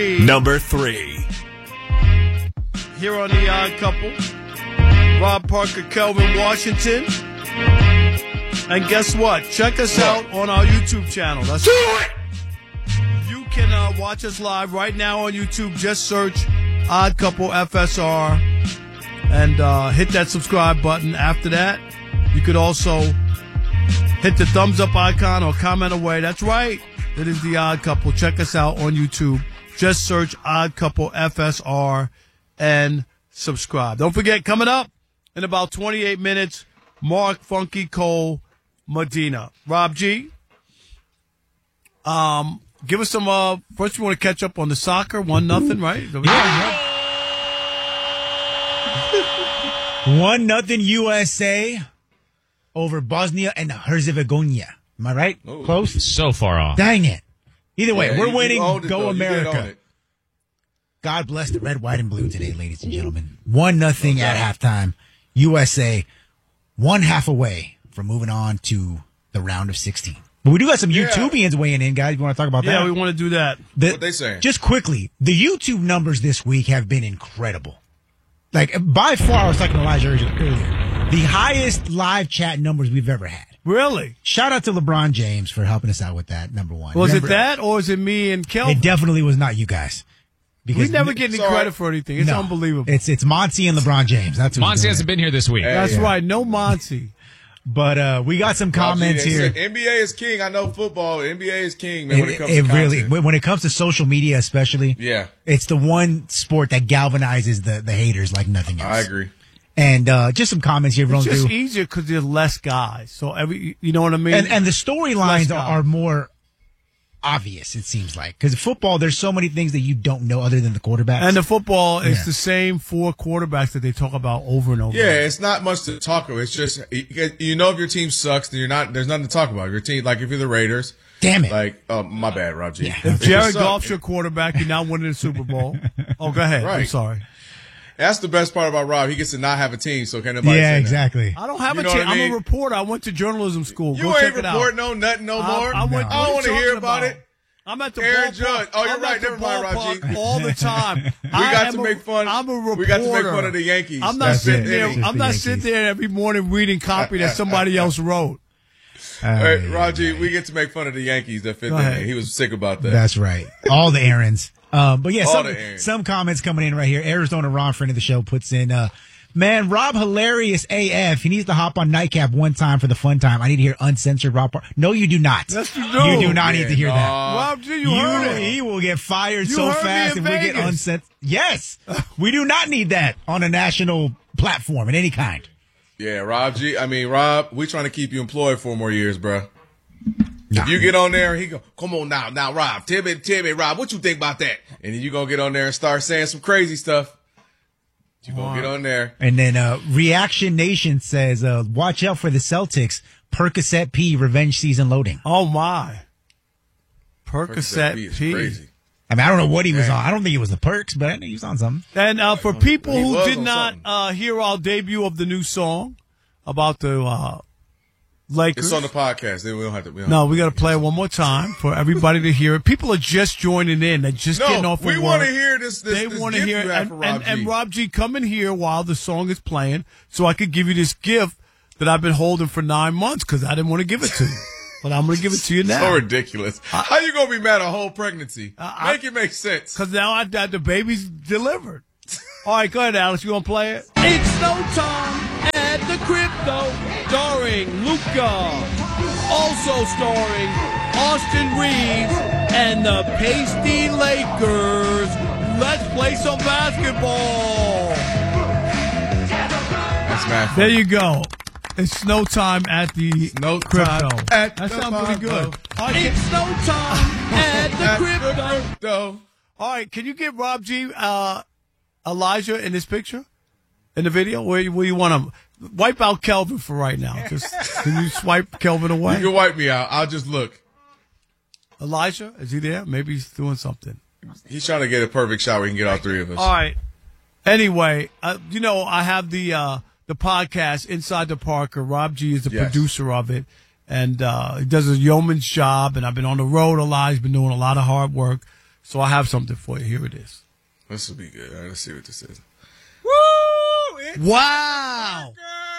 Number 3. Here on The Odd Couple, Rob Parker, Kelvin Washington. And guess what? Check us out on our YouTube channel. That's do it! You can watch us live right now on YouTube. Just search Odd Couple FSR and hit that subscribe button. After that, you could also hit the thumbs up icon or comment away. That's right. It is The Odd Couple. Check us out on YouTube. Just search Odd Couple FSR and subscribe. Don't forget, coming up in about 28 minutes, Mark Funky Cole Medina. Rob G, give us some, first we want to catch up on the soccer, 1-0, right? Yeah. 1-0 USA over Bosnia and Herzegovina. Am I right? Ooh. Close? So far off. Dang it. Either way, we're winning. Go You America. God bless the red, white, and blue today, ladies and gentlemen. 1-0 at halftime. USA 1 half away from moving on to the round of 16. But we do got some YouTubians weighing in, guys. You want to talk about that? Yeah, we want to do that. What they saying? Just quickly, the YouTube numbers this week have been incredible. Like, by far, I was talking to Elijah earlier, the highest live chat numbers we've ever had. Really? Shout out to LeBron James for helping us out with that, number one. Was it that, or is it me and Kelvin? It definitely was not you guys. We never get any credit for anything. It's unbelievable. It's Monty and LeBron James. That's who's Monty hasn't been here this week. That's right. No Monty. But we got some comments here. NBA is king. I know football. NBA is king, man. When it comes to really, content. when it comes to social media, especially, it's the one sport that galvanizes the haters like nothing else. I agree. And just some comments here. It's just easier because there's less guys. So you know what I mean. And the storylines are more obvious, it seems like, because football, there's so many things that you don't know other than the quarterbacks. And the football is the same 4 quarterbacks that they talk about over and over. Yeah, it's not much to talk about. It's just you know if your team sucks, then there's nothing to talk about. Your team, like if you're the Raiders, damn it. Like, my bad, Rob G. Yeah. If Jared Goff's your quarterback, you're not winning the Super Bowl. Oh, go ahead. Right. I'm sorry. That's the best part about Rob. He gets to not have a team, so can nobody say that. Exactly. I don't have a You know team. what I mean? I'm a reporter. I went to journalism school. You Go ain't check it out. reporting on nothing no more. I don't want to hear about it. I'm at the Aaron ballpark. Judge. Oh, you're I'm right. at the Never mind, Rob G. ballpark all the time. We got to make fun. I'm a reporter. We got to make fun of the Yankees. I'm not That's sitting it. there. It's I'm not sitting there every morning reading copy that somebody else wrote. Hey, Roger, we get to make fun of the Yankees that fit in there. He was sick about that. That's right. All the errands. But yeah, All the errands. some comments coming in right here. Arizona Ron, friend of the show, puts in, man, Rob hilarious AF. He needs to hop on Nightcap one time for the fun time. I need to hear uncensored Rob. No, you do not. Yes, you do. You do not need to hear that. Rob G, you heard it. He will get fired You so heard me fast in if we get Vegas. uncensored. Yes, we do not need that on a national platform in any kind. Yeah, Rob, we trying to keep you employed 4 more years, bro. If you get on there and he go, come on now, Rob, tell me, Rob, what you think about that? And then you gonna get on there and start saying some crazy stuff. You gonna get on there. And then Reaction Nation says, watch out for the Celtics. Percocet P revenge season loading. Oh my. Percocet P is P. crazy. I mean, I don't know what he was on. I don't think it was the perks, but I know he was on something. And for people He who was did on not hear our debut of the new song about the Lakers. It's on the podcast. Then we don't have to. No, we got to play it one more time for everybody to hear it. People are just joining in. They're just getting off of work. we want to hear this. They want to gift hear you it. have for Rob G. And Rob G, come in here while the song is playing so I could give you this gift that I've been holding for 9 months because I didn't want to give it to you. But I'm going to give it to you now. So ridiculous. How you going to be mad a whole pregnancy? Make it make sense. Because now the baby's delivered. All right, go ahead, Alex. You going to play it? It's no time at the crypto. Starring Luca. Also starring Austin Reeves and the Pasty Lakers. Let's play some basketball. That's mad. There you go. It's no time at the crypto. At that the sounds pretty good. Bible. It's no time at the crypto. crypto. All right, can you get Rob G, Elijah in this picture? In the video? Where you want to wipe out Kelvin for right now? Just can you swipe Kelvin away? You can wipe me out. I'll just look. Elijah, is he there? Maybe he's doing something. He's trying to get a perfect shot where he can get all 3 of us. All right. Anyway, I have the podcast Inside the Parker. Rob G is the producer of it, and he does a yeoman's job. And I've been on the road a lot. He's been doing a lot of hard work. So I have something for you. Here it is. This will be good. All right, let's see what this is. Woo! Wow!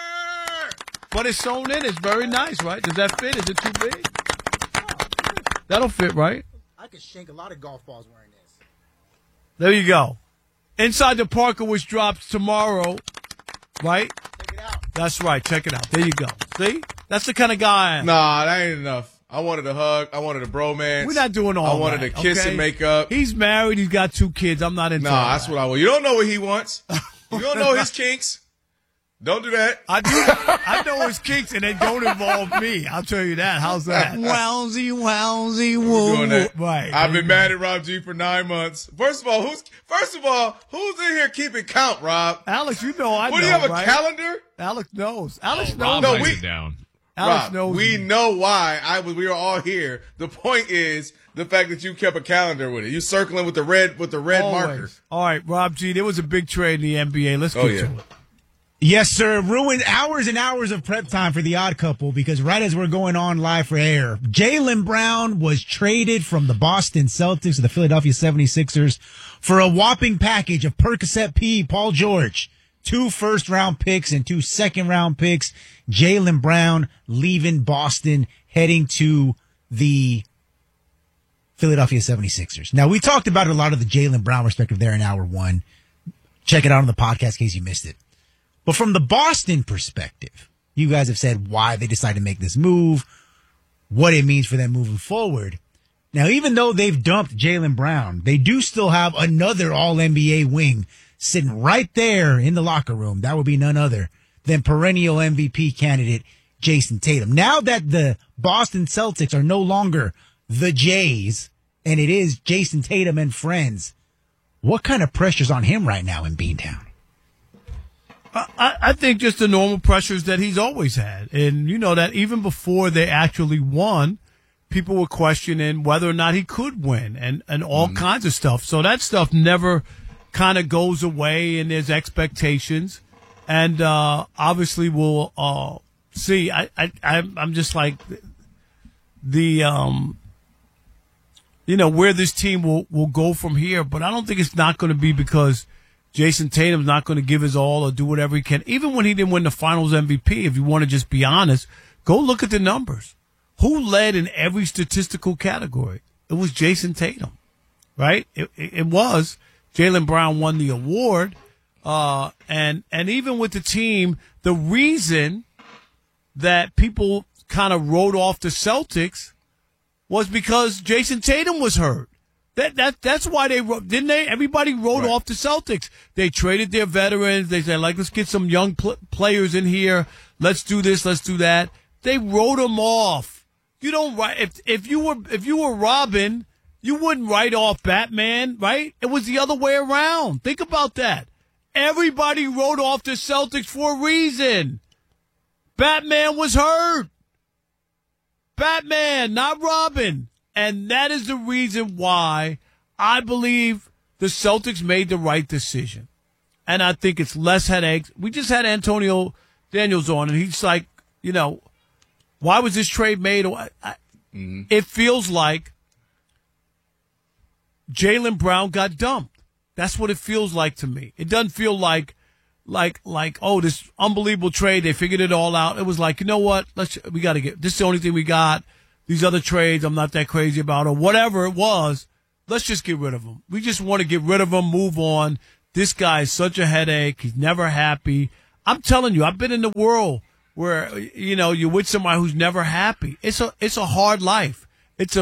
But it's sewn in. It's very nice, right? Does that fit? Is it too big? That'll fit, right? I could shank a lot of golf balls wearing this. There you go. Inside the Parker, which drops tomorrow, right? Check it out. That's right. Check it out. There you go. See? That's the kind of guy I am. Nah, that ain't enough. I wanted a hug. I wanted a bromance. We're not doing all I wanted that, a kiss okay? and make up. He's married. He's got 2 kids. I'm not into Nah, that's what I want. You don't know what he wants. You don't know his kinks. Don't do that. I do. I know his kinks, and they don't involve me. I'll tell you that. How's that? Wowsy, woo. Doing that. Right. I've been mad at Rob G for 9 months. First of all, who's in here keeping count, Rob? Alex, you know I know. What, do you have a right? calendar? Alex knows. Alex Rob knows. writes it down. Alex Rob, knows. we know why we were all here. The point is the fact that you kept a calendar with it. You circling with the red marker. All right, Rob G. There was a big trade in the NBA. Let's get to it. Yes, sir. Ruined hours and hours of prep time for the Odd Couple because right as we're going on live for air, Jaylen Brown was traded from the Boston Celtics to the Philadelphia 76ers for a whopping package of Percocet P, Paul George, 2 first-round picks and 2 second-round picks. Jaylen Brown leaving Boston, heading to the Philadelphia 76ers. Now, we talked about a lot of the Jaylen Brown perspective there in hour 1. Check it out on the podcast in case you missed it. But from the Boston perspective, you guys have said why they decided to make this move, what it means for them moving forward. Now, even though they've dumped Jaylen Brown, they do still have another All-NBA wing sitting right there in the locker room. That would be none other than perennial MVP candidate Jason Tatum. Now that the Boston Celtics are no longer the Jays, and it is Jason Tatum and friends, what kind of pressure's on him right now in Beantown? I think just the normal pressures that he's always had. And you know that even before they actually won, people were questioning whether or not he could win and all kinds of stuff. So that stuff never kind of goes away, and there's expectations. And obviously we'll see. I'm just like the where this team will go from here. But I don't think it's not going to be because Jason Tatum's not going to give his all or do whatever he can. Even when he didn't win the Finals MVP, if you want to just be honest, go look at the numbers. Who led in every statistical category? It was Jason Tatum, right? It was. Jaylen Brown won the award. And even with the team, the reason that people kind of wrote off the Celtics was because Jason Tatum was hurt. That's why they wrote, didn't they? Everybody wrote off the Celtics. They traded their veterans. They said, let's get some young players in here. Let's do this. Let's do that. They wrote them off. You don't write, if you were Robin, you wouldn't write off Batman, right? It was the other way around. Think about that. Everybody wrote off the Celtics for a reason. Batman was hurt. Batman, not Robin. And that is the reason why I believe the Celtics made the right decision. And I think it's less headaches. We just had Antonio Daniels on, and he's like, why was this trade made? It feels like Jaylen Brown got dumped. That's what it feels like to me. It doesn't feel like, oh, this unbelievable trade. They figured it all out. It was like, you know what? We got to get, this is the only thing we got. These other trades I'm not that crazy about, or whatever it was. Let's just get rid of them. We just want to get rid of them, move on. This guy is such a headache. He's never happy. I'm telling you, I've been in the world where, you're with somebody who's never happy. It's a hard life. It's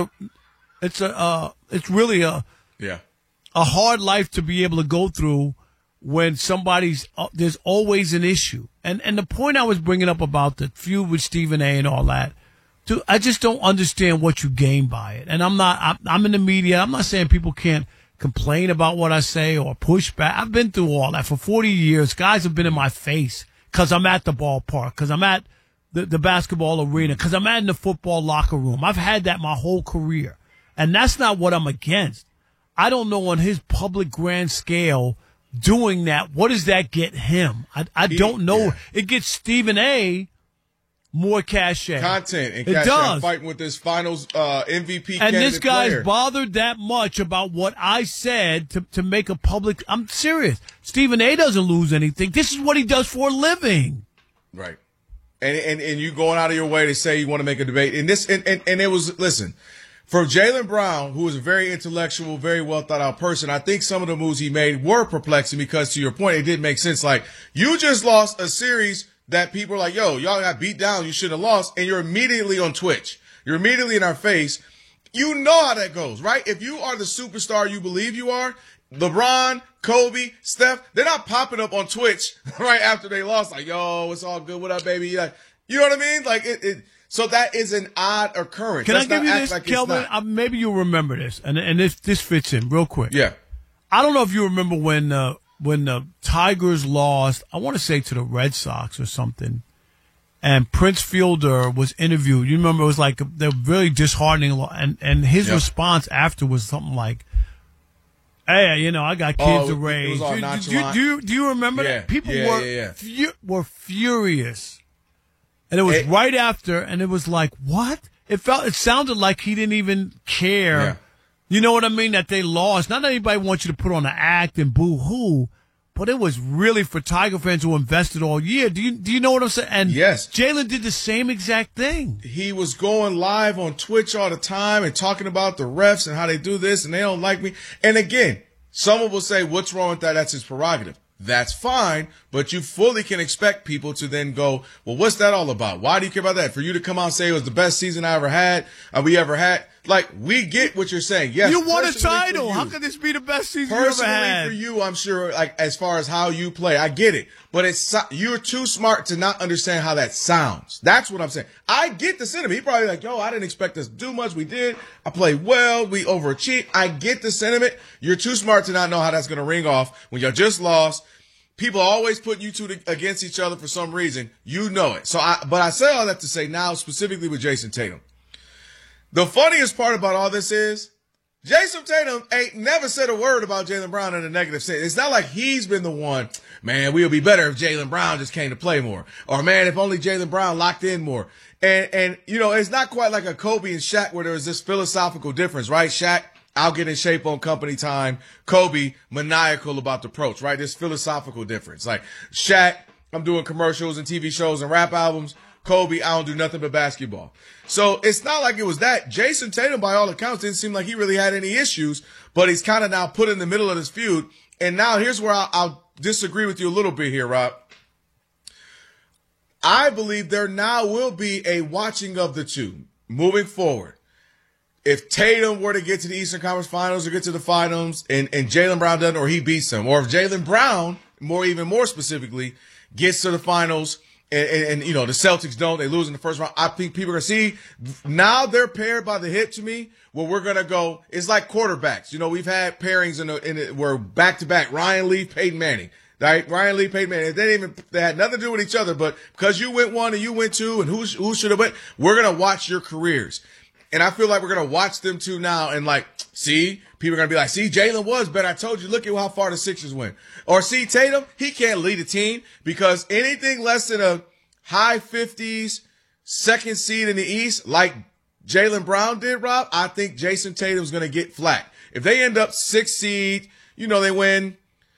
really a hard life to be able to go through when there's always an issue. And the point I was bringing up about the feud with Stephen A. and all that, I just don't understand what you gain by it. And I'm in the media. I'm not saying people can't complain about what I say or push back. I've been through all that for 40 years. Guys have been in my face because I'm at the ballpark, because I'm at the basketball arena, because I'm in the football locker room. I've had that my whole career. And that's not what I'm against. I don't know on his public grand scale doing that, what does that get him? I don't know. Yeah. It gets Stephen A. more cachet. Content and it cachet. does. I'm fighting with this finals MVP and this guy's player. bothered that much about what I said to make a public. I'm serious. Stephen A. doesn't lose anything. This is what he does for a living. Right. And you going out of your way to say you want to make a debate. And it was, listen, for Jaylen Brown, who is a very intellectual, very well thought out person, I think some of the moves he made were perplexing because, to your point, it didn't make sense. Like, you just lost a series that people are like, yo, y'all got beat down, you shouldn't have lost, and you're immediately on Twitch. You're immediately in our face. You know how that goes, right? If you are the superstar you believe you are, LeBron, Kobe, Steph, they're not popping up on Twitch right after they lost, like, yo, it's all good, what up, baby? Like, you know what I mean? Like, so that is an odd occurrence. Can Let's I give you this, like Kelvin? Maybe you'll remember this, and this fits in real quick. Yeah. I don't know if you remember when the Tigers lost, I want to say to the Red Sox or something, and Prince Fielder was interviewed. You remember it was like they're really disheartening, and his response after was something like, "Hey, I got kids to raise." It was all nonchalant. Do you remember that? People were furious, and it was right after, and it was like, what? It sounded like he didn't even care. Yeah. You know what I mean? That they lost. Not that anybody wants you to put on an act and boo-hoo, but it was really for Tiger fans who invested all year. Do you know what I'm saying? And yes, Jaylen did the same exact thing. He was going live on Twitch all the time and talking about the refs and how they do this and they don't like me. And again, someone will say, what's wrong with that? That's his prerogative. That's fine, but you fully can expect people to then go, well, what's that all about? Why do you care about that? For you to come out and say it was the best season I ever had, we ever had. Like, we get what you're saying. Yes, you won a title. How could this be the best season you ever had? For you, I'm sure, like, as far as how you play, I get it. But you're too smart to not understand how that sounds. That's what I'm saying. I get the sentiment. He probably like, yo, I didn't expect us to do much. We did. I played well. We overachieved. I get the sentiment. You're too smart to not know how that's going to ring off when you just lost. People always put you two against each other for some reason. You know it. But I say all that to say now, specifically with Jason Tatum. The funniest part about all this is Jason Tatum ain't never said a word about Jaylen Brown in a negative sense. It's not like he's been the one, man, we'll be better if Jaylen Brown just came to play more. Or, man, if only Jaylen Brown locked in more. And it's not quite like a Kobe and Shaq where there was this philosophical difference, right? Shaq, I'll get in shape on company time. Kobe, maniacal about the approach, right? This philosophical difference. Like, Shaq, I'm doing commercials and TV shows and rap albums. Kobe, I don't do nothing but basketball. So it's not like it was that. Jason Tatum, by all accounts, didn't seem like he really had any issues, but he's kind of now put in the middle of this feud. And now here's where I'll disagree with you a little bit here, Rob. I believe there now will be a watching of the two moving forward. If Tatum were to get to the Eastern Conference Finals or get to the finals and Jaylen Brown doesn't, or he beats him, or if Jaylen Brown, even more specifically, gets to the finals and the Celtics don't, they lose in the first round, I think people are going to see now they're paired by the hip to me where we're going to go. It's like quarterbacks. We've had pairings where back to back, Ryan Leaf, Peyton Manning. Right? Ryan Leaf, Peyton Manning. They had nothing to do with each other, but because you went one and you went two and who should have went, we're going to watch your careers. And I feel like we're going to watch them two now and like, see, people are going to be like, see, Jaylen was better. I told you, look at how far the Sixers went. Or see, Tatum, he can't lead a team because anything less than a high 50s second seed in the East, like Jaylen Brown did, Rob, I think Jason Tatum's going to get flack. If they end up 6th seed, they win,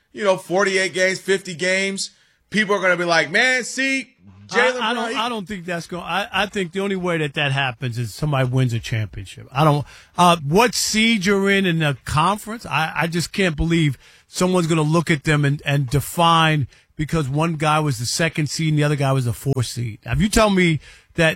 48 games, 50 games, people are going to be like, man, see, Jaylen Brown. I don't think that's going. I think the only way that happens is somebody wins a championship. What seed you're in the conference, I just can't believe someone's going to look at them and define because one guy was the 2nd seed and the other guy was the 4th seed. Now, if you tell me that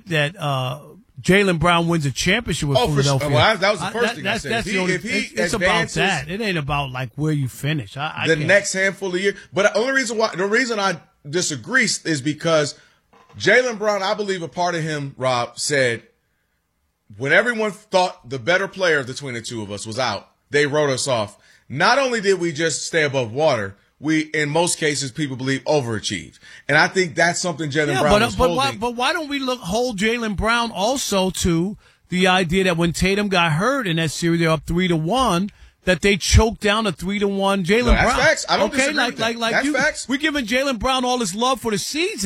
Jaylen Brown wins a championship with Philadelphia, well, that was the first thing I said. It's about that. It ain't about like where you finish. The next handful of years. But the reason I disagree is because Jaylen Brown, I believe a part of him, Rob, said when everyone thought the better player between the two of us was out, they wrote us off. Not only did we just stay above water, we, in most cases, people believe overachieved. And I think that's something Jaylen Brown is holding. But why don't we hold Jaylen Brown also to the idea that when Tatum got hurt in that series, they're up 3-1, that they choked down a 3-1 Jaylen Brown. That's facts. I don't disagree with that. That's facts. We're giving Jaylen Brown all this love for the season,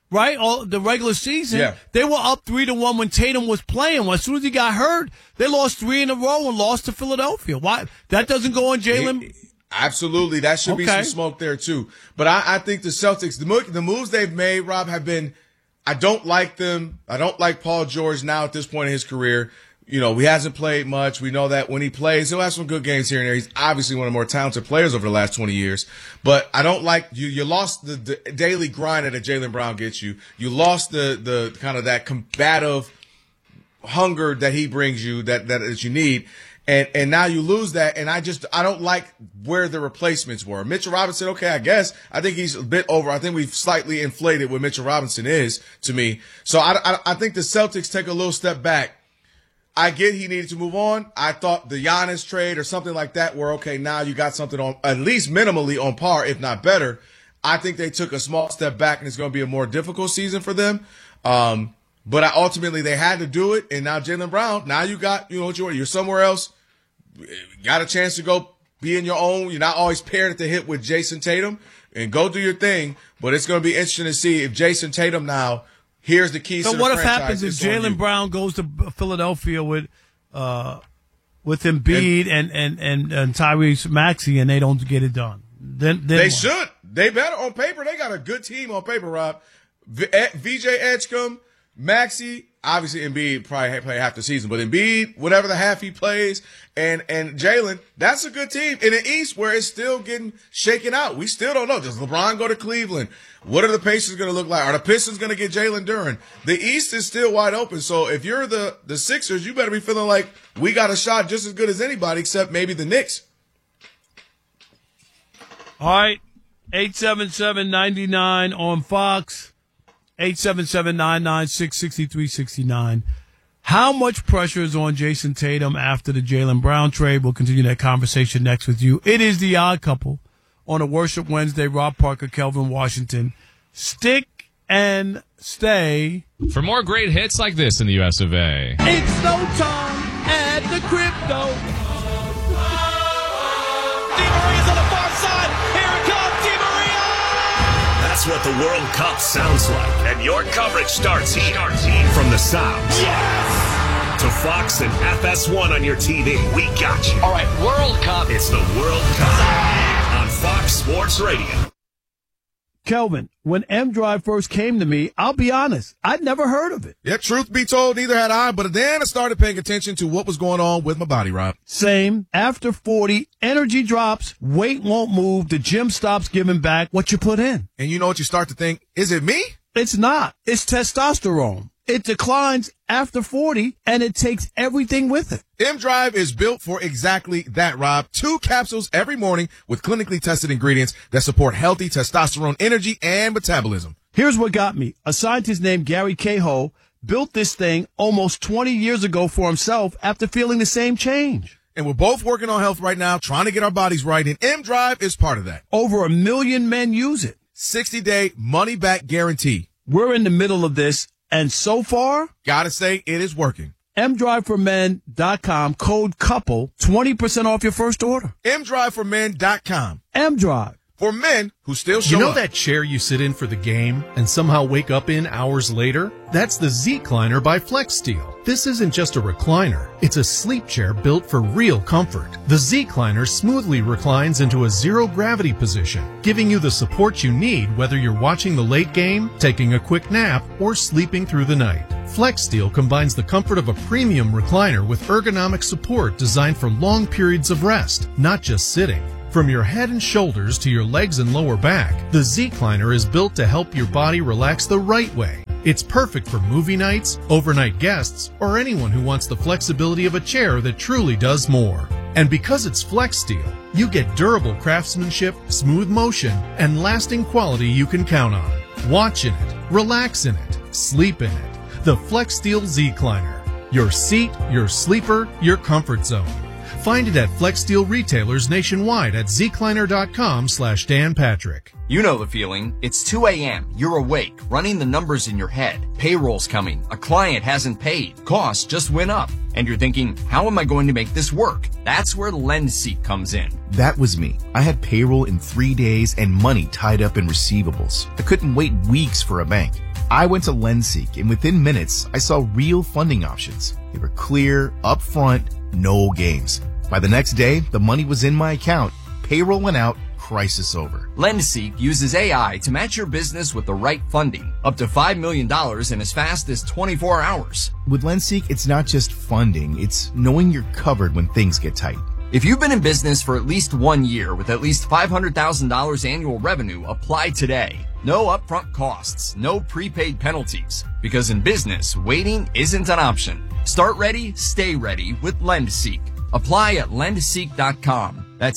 right? All the regular season. Yeah. They were up 3-1 when Tatum was playing. As soon as he got hurt, they lost 3 in a row and lost to Philadelphia. Why? That doesn't go on Jalen? Absolutely. That should be some smoke there, too. But I think the Celtics, the moves they've made, Rob, have been, I don't like them. I don't like Paul George now at this point in his career. You know, he hasn't played much. We know that when he plays, he'll have some good games here and there. He's obviously one of the more talented players over the last 20 years. But I don't like you lost the daily grind that Jaylen Brown gets you. You lost the kind of that combative hunger that he brings you that you need. And now you lose that. And I don't like where the replacements were. Mitchell Robinson, okay, I guess. I think he's a bit over. I think we've slightly inflated what Mitchell Robinson is to me. So I think the Celtics take a little step back. I get he needed to move on. I thought the Giannis trade or something like that where, okay, now you got something on at least minimally on par, if not better. I think they took a small step back and it's going to be a more difficult season for them. But ultimately they had to do it. And now Jaylen Brown, now you got, you're somewhere else. You got a chance to go be in your own. You're not always paired at the hip with Jason Tatum and go do your thing. But it's going to be interesting to see if Jason Tatum now, here's the keys to the franchise. So what happens if Jaylen Brown goes to Philadelphia with Embiid and Tyrese Maxey and they don't get it done? Then they what? should. They better on paper. They got a good team on paper, Rob. VJ Edgecombe, Maxey, obviously Embiid probably play half the season, but Embiid, whatever the half he plays, and Jaylen, that's a good team. In the East where it's still getting shaken out, we still don't know. Does LeBron go to Cleveland? What are the Pacers going to look like? Are the Pistons going to get Jalen Duren? The East is still wide open. So if you're the Sixers, you better be feeling like we got a shot just as good as anybody except maybe the Knicks. All right. 877-99 on Fox. 877-996-6369. How much pressure is on Jason Tatum after the Jaylen Brown trade? We'll continue that conversation next with you. It is The Odd Couple on a Worship Wednesday. Rob Parker, Kelvin Washington. Stick and stay. For more great hits like this in the US of A. It's no time at the crypto. Di Maria's on the far side. Here it comes, Di Maria! That's what the World Cup sounds like. And your coverage starts here. From the sounds. Yes! To Fox and FS1 on your TV. We got you. All right, World Cup. It's the World Cup on Fox Sports Radio. Kelvin, when M-Drive first came to me, I'll be honest, I'd never heard of it. Yeah, truth be told, neither had I, but then I started paying attention to what was going on with my body, Rob. Same. After 40, energy drops, weight won't move, the gym stops giving back what you put in. And you know what you start to think? Is it me? It's not. It's testosterone. It declines after 40, and it takes everything with it. M-Drive is built for exactly that, Rob. 2 capsules every morning with clinically tested ingredients that support healthy testosterone energy and metabolism. Here's what got me. A scientist named Gary Cahill built this thing almost 20 years ago for himself after feeling the same change. And we're both working on health right now, trying to get our bodies right, and M-Drive is part of that. Over 1 million men use it. 60-day money-back guarantee. We're in the middle of this, and so far, gotta say, it is working. MDriveForMen.com, code COUPLE, 20% off your first order. MDriveForMen.com. M-Drive. For men who still show up. You know that chair you sit in for the game and somehow wake up in hours later? That's the Z-Cliner by FlexSteel. This isn't just a recliner. It's a sleep chair built for real comfort. The Z-Cliner smoothly reclines into a zero-gravity position, giving you the support you need whether you're watching the late game, taking a quick nap, or sleeping through the night. FlexSteel combines the comfort of a premium recliner with ergonomic support designed for long periods of rest, not just sitting. From your head and shoulders to your legs and lower back, the Z-Cliner is built to help your body relax the right way. It's perfect for movie nights, overnight guests, or anyone who wants the flexibility of a chair that truly does more. And because it's FlexSteel, you get durable craftsmanship, smooth motion, and lasting quality you can count on. Watch in it, relax in it, sleep in it. The FlexSteel Z-Cliner. Your seat, your sleeper, your comfort zone. Find it at FlexSteel retailers nationwide at zcliner.com/Dan Patrick. You know the feeling. It's 2 a.m. You're awake, running the numbers in your head. Payroll's coming. A client hasn't paid. Costs just went up. And you're thinking, how am I going to make this work? That's where LendSeek comes in. That was me. I had payroll in 3 days and money tied up in receivables. I couldn't wait weeks for a bank. I went to LendSeek, and within minutes, I saw real funding options. They were clear, upfront, no games. By the next day, the money was in my account. Payroll went out, crisis over. LendSeek uses AI to match your business with the right funding, up to $5 million in as fast as 24 hours. With LendSeek, it's not just funding, it's knowing you're covered when things get tight. If you've been in business for at least 1 year with at least $500,000 annual revenue, apply today. No upfront costs, no prepaid penalties. Because in business, waiting isn't an option. Start ready, stay ready with LendSeek. Apply at lendseek.com. That's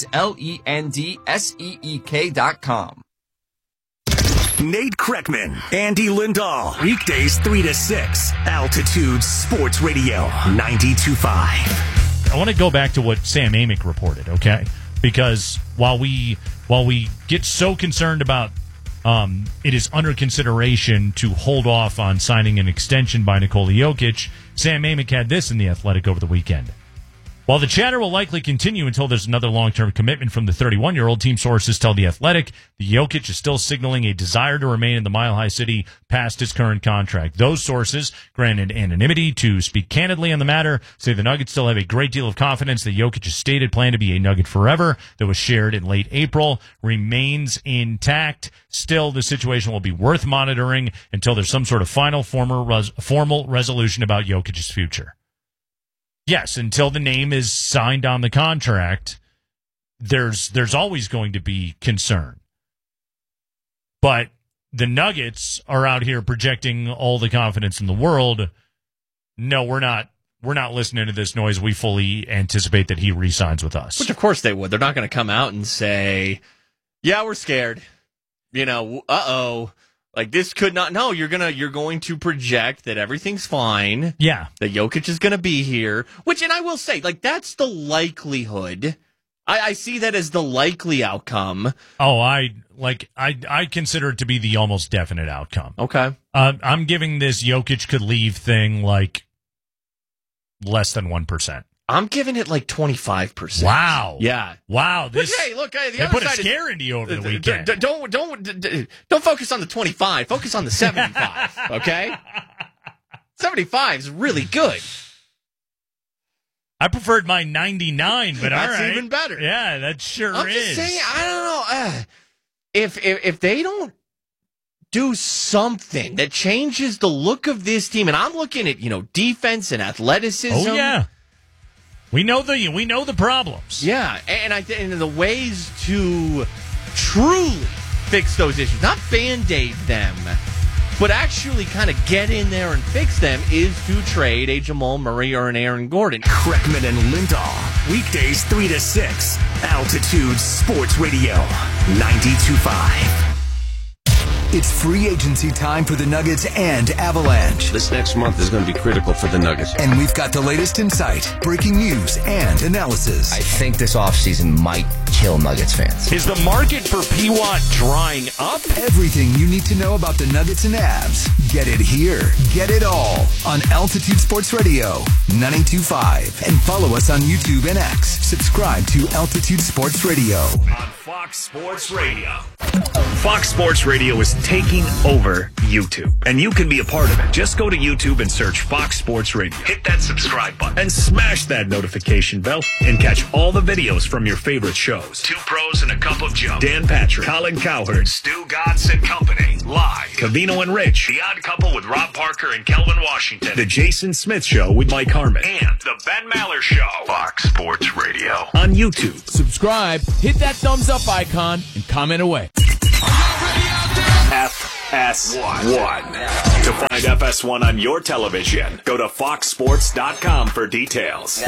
LENDSEEK.com. Nate Kreckman, Andy Lindahl. Weekdays 3 to 6. Altitude Sports Radio 92.5. I want to go back to what Sam Amick reported, okay? Because while we get so concerned about it is under consideration to hold off on signing an extension by Nikola Jokic, Sam Amick had this in The Athletic over the weekend. While the chatter will likely continue until there's another long-term commitment from the 31-year-old, team sources tell The Athletic the Jokic is still signaling a desire to remain in the Mile High City past his current contract. Those sources, granted anonymity to speak candidly on the matter, say the Nuggets still have a great deal of confidence that Jokic's stated plan to be a Nugget forever that was shared in late April remains intact. Still, the situation will be worth monitoring until there's some sort of final formal resolution about Jokic's future. Yes, until the name is signed on the contract, there's always going to be concern. But the Nuggets are out here projecting all the confidence in the world. No, we're not listening to this noise. We fully anticipate that he re-signs with us. Which, of course, they would. They're not going to come out and say, yeah, we're scared. Like, this could not. No, you're going to project that everything's fine. Yeah. That Jokic is going to be here. Which, and I will say, like, that's the likelihood. I see that as the likely outcome. Oh, I consider it to be the almost definite outcome. Okay. I'm giving this Jokic could leave thing, like, less than 1%. I'm giving it like 25%. Wow. Yeah. Wow. Which, hey, look, the they other put side a scare into you over the weekend. Don't focus on the 25. Focus on the 75. Okay. 75 is really good. I preferred my 99, but all right. That's even better. Yeah, that sure is. I'm just saying, I don't know. If they don't do something that changes the look of this team, and I'm looking at defense and athleticism. Oh yeah. We know the problems. Yeah, and the ways to truly fix those issues, not Band-Aid them, but actually kind of get in there and fix them, is to trade a Jamal Murray or an Aaron Gordon. Kreckman and Lindahl. Weekdays 3 to 6. Altitude Sports Radio 92.5. It's free agency time for the Nuggets and Avalanche. This next month is going to be critical for the Nuggets. And we've got the latest insight, breaking news, and analysis. I think this offseason might kill Nuggets fans. Is the market for P-Watt drying up? Everything you need to know about the Nuggets and Avs. Get it here. Get it all on Altitude Sports Radio 92.5. And follow us on YouTube and X. Subscribe to Altitude Sports Radio. On Fox Sports Radio. Fox Sports Radio is taking over YouTube, and you can be a part of it. Just go to YouTube and search Fox Sports Radio. Hit that subscribe button and smash that notification bell and catch all the videos from your favorite shows. Two Pros and a Cup of Joe. Dan Patrick, Colin Cowherd, Stu Godson and Company. Live. Covino and Rich. The Odd Couple with Rob Parker and Kelvin Washington. The Jason Smith Show with Mike Harmon. And The Ben Maller Show. Fox Sports Radio. On YouTube. Subscribe, hit that thumbs up icon, and comment away. FS1. To find FS1 on your television, go to foxsports.com for details.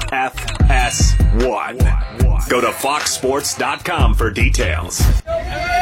FS1. Go to foxsports.com for details.